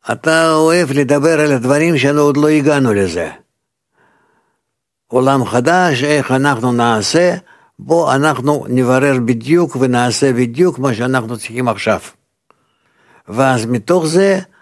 אתה אוהב לדבר על הדברים שאנו עוד לא הגענו לזה. עולם חדש, איך אנחנו נעשה, בוא אנחנו נברר בדיוק ונעשה בדיוק מה שאנחנו צריכים עכשיו. ואז מתוך זה